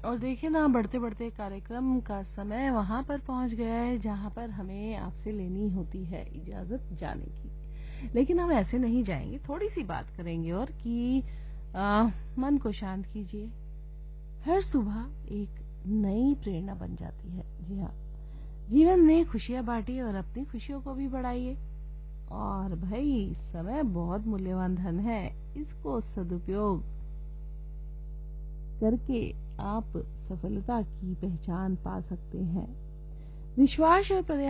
और देखिए ना, बढ़ते बढ़ते कार्यक्रम का समय वहां पर पहुंच गया है जहां पर हमें आपसे लेनी होती है इजाजत जाने की। लेकिन हम ऐसे नहीं जाएंगे, थोड़ी सी बात करेंगे और कि मन को शांत कीजिए। हर सुबह एक नई प्रेरणा बन जाती है। जी हाँ, जीवन में खुशियां बांटिए और अपनी खुशियों को भी बढ़ाइए। और भाई, समय बहुत मूल्यवान धन है, इसको सदुपयोग करके आप सफलता की पहचान पा सकते हैं। विश्वास और